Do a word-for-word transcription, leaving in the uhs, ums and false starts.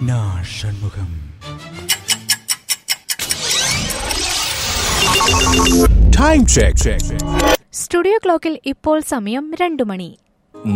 நான் Shanmugam. Time check. Studio ക്ലോക്കിൽ ഇപ്പോൾ സമയം രണ്ടു മണി.